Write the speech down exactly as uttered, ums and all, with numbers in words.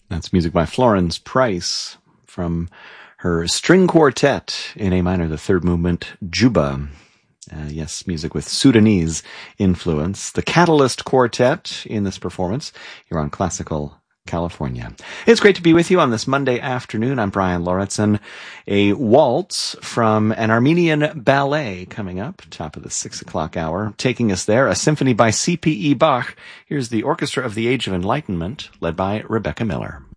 That's music by Florence Price from her string quartet in A minor, the third movement, Juba. Uh, yes, music with Sudanese influence. The Catalyst Quartet in this performance here on Classical California. It's great to be with you on this Monday afternoon. I'm Brian Lauritsen. A waltz from an Armenian ballet coming up, top of the six o'clock hour. Taking us there, a symphony by C P E Bach. Here's the Orchestra of the Age of Enlightenment, led by Rebecca Miller.